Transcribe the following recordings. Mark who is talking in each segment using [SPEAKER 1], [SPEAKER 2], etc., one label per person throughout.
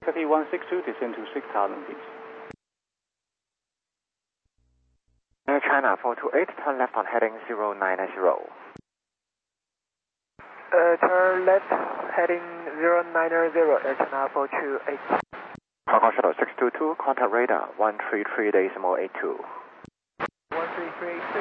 [SPEAKER 1] Cathay 162, descend to 6,000 feet.
[SPEAKER 2] Air China 428, turn left on heading 090.
[SPEAKER 3] Turn left, heading 090, Air China 428.
[SPEAKER 2] Hong Kong Shuttle 622, contact radar 133.82.
[SPEAKER 3] 133.82.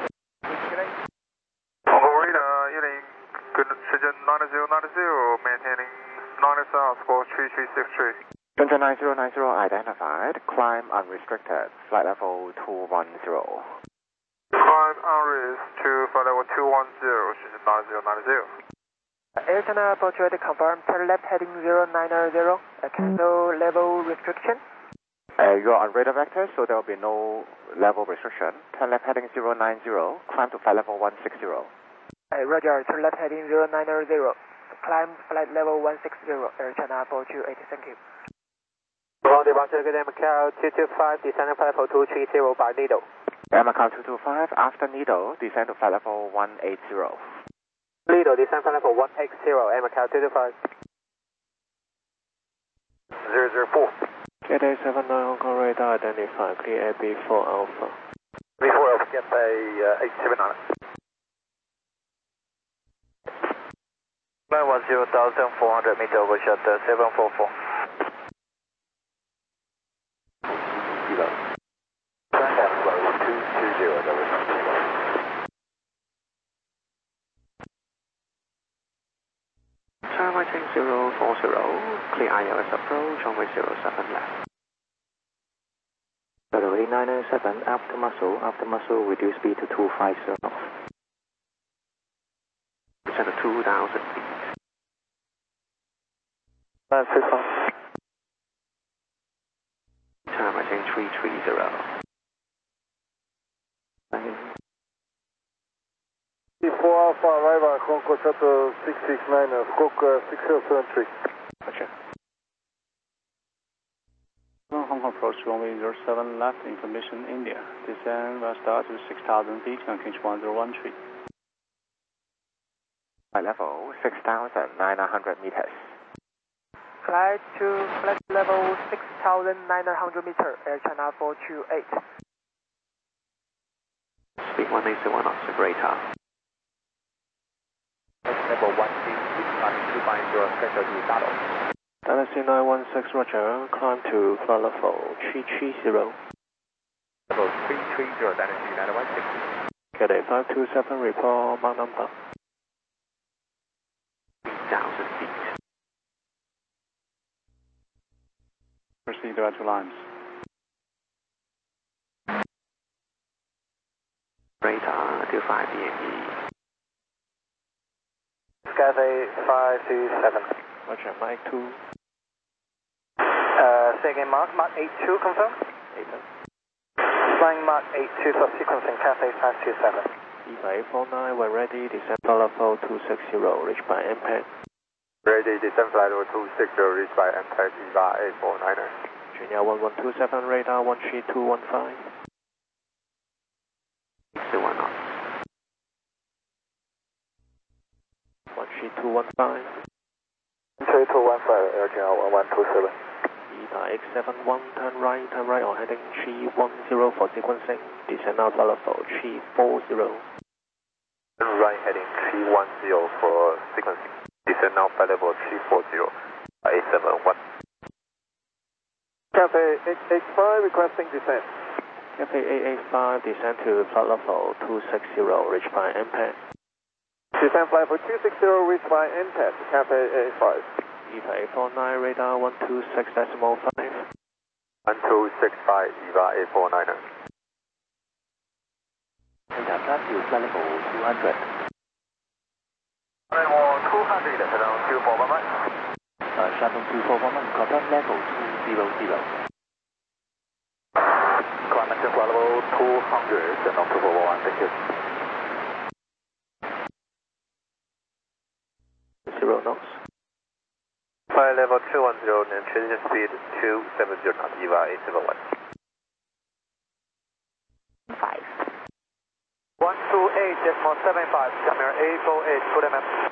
[SPEAKER 4] Hong Kong radar, heading good precision 9090, maintaining 90 south for 3363.
[SPEAKER 2] Center 9090 identified, climb unrestricted, flight level 210.
[SPEAKER 4] Climb unrestricted to flight level 210, precision 9090.
[SPEAKER 3] Air China 428 confirmed, turn left heading 090, cancel level restriction.
[SPEAKER 2] You're on radar vector, so there will be no level restriction. Turn left heading 090, climb to flight level 160.
[SPEAKER 3] Roger, turn left heading 090, climb flight level 160, Air China 428, thank you.
[SPEAKER 5] Long departure, good Macau 225, descending flight level 230 by Needle.
[SPEAKER 2] Air Macau 225, after Needle, descend to flight level 180.
[SPEAKER 5] Needle, descend flight level 180, Air Macau 225.
[SPEAKER 4] 004.
[SPEAKER 6] Cathay 79 Hong Kong radar identified, clear AB4 Alpha.
[SPEAKER 4] B4 Alpha, Cathay 879. Line 10,400 meter overshot 744. Contact flow 220, over.
[SPEAKER 6] Turn right 040, clear ILS approach, runway 07 left. Runway 907, after muscle, reduce speed to 250 knots. Descend to 2,000 feet. Turn right 330.
[SPEAKER 4] B4 Alpha, arrival, Hong Kong Shuttle 669, Fukuoka 6073.
[SPEAKER 6] Roger.
[SPEAKER 1] Hong Kong approach runway 07 left, information India. Descend will start to 6,000 feet on Kinch 1013.
[SPEAKER 2] Flight level 6,900 meters.
[SPEAKER 3] Flight to flight level 6,900 meter, Air China 428.
[SPEAKER 6] Speed 180 knots, greater.
[SPEAKER 5] Level 136.250, schedule to Dado.
[SPEAKER 6] Dynasty 916, Roger, climb to flight level 330.
[SPEAKER 5] Level 330, Dynasty 916.
[SPEAKER 6] Cathay 527, report mark number. 3,000 feet.
[SPEAKER 1] Proceed direct to lines.
[SPEAKER 6] Radar to 5 DME.
[SPEAKER 5] Cathay 527.
[SPEAKER 6] Roger, Mike 2.
[SPEAKER 5] Say again, Mark 82, confirm?
[SPEAKER 6] 8.
[SPEAKER 5] Flying Mark 82 for sequencing, Cathay 527.
[SPEAKER 6] EVA 849, when ready, descend flight level 260, reach by MPEG.
[SPEAKER 4] Ready, descend flight level 260, reached by MPEG, EVA 849er.
[SPEAKER 6] Junior 1127, radar 13215. 61 knots. 13215.
[SPEAKER 4] 3215, Air China 1127.
[SPEAKER 6] EVA 871, turn right on heading 310 for sequencing. Descend now flight level 340.
[SPEAKER 4] Right heading 310 for sequencing. Descend now flight level 340, 871. Cathay 885 requesting descent.
[SPEAKER 6] Cathay 885, descend to flight level 260, reach by MPEG.
[SPEAKER 4] Descend flight level 260, reached by NTAP, Cathay 885.
[SPEAKER 6] EVA 849, radar 126.5.
[SPEAKER 4] 1265, EVA 849er.
[SPEAKER 6] Radar flat to flight level 200.
[SPEAKER 4] Level 200, around 2411.
[SPEAKER 6] Shuttle 2411, confirm level 200.
[SPEAKER 4] Climate to flight level 200, and on 2411, thank you.
[SPEAKER 6] 0 knots.
[SPEAKER 4] Flight level 210, and transition speed 270 knots, EVA 871.
[SPEAKER 3] 5.
[SPEAKER 5] 128.75, camera 848, put them up.